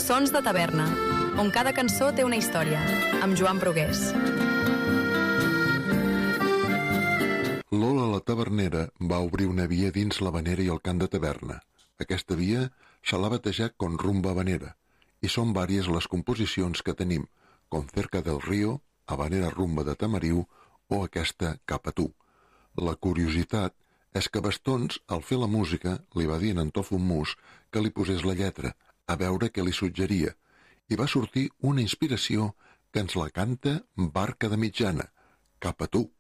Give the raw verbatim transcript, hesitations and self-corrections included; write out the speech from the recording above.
Sons de taverna, on cada cançó té una història, amb Joan Brugués. Lola la tavernera va obrir una via dins l'havanera i el cant de taverna. Aquesta via se l'ha batejat con rumba habanera, i són vàries les composicions que tenim, com Cerca del Río, Habanera Rumba de Tamariu o aquesta Cap a tu. La curiositat és que Bastons, al fer la música, li va dir a en Tofu Mus que li posés la lletra, a veure què li suggeria, i va sortir una inspiració que ens la canta Barca de Mitjana, Cap a tu.